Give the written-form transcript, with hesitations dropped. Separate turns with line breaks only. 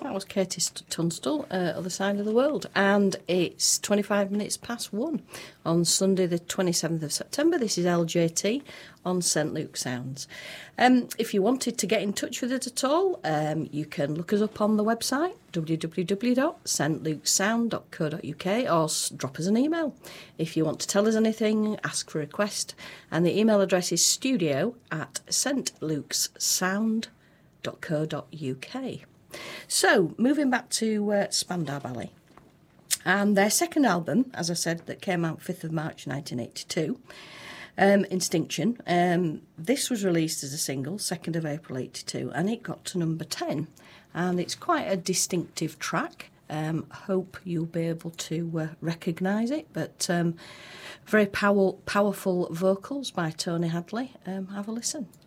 That was Katie Tunstall, Other Side of the World. And it's 25 minutes past 1 on Sunday the 27th of September. This is LJT on St Luke Sounds. If you wanted to get in touch with us at all, you can look us up on the website, www.stlukesound.co.uk, or drop us an email if you want to tell us anything, ask for a request. And the email address is studio@stlukessound.co.uk. So, moving back to Spandau Ballet. And their second album, as I said, that came out 5th of March 1982, Instinction. This was released as a single, 2nd of April 82, and it got to number 10. And it's quite a distinctive track. Hope you'll be able to recognise it, but very powerful vocals by Tony Hadley. Have a listen.